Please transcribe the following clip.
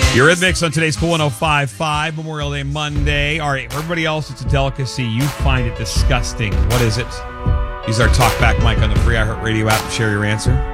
Eurythmics on today's Cool 105.5, Memorial Day Monday. All right, for everybody else, it's a delicacy. You find it disgusting. What is it? Use our talkback mic on the free iHeartRadio app to share your answer.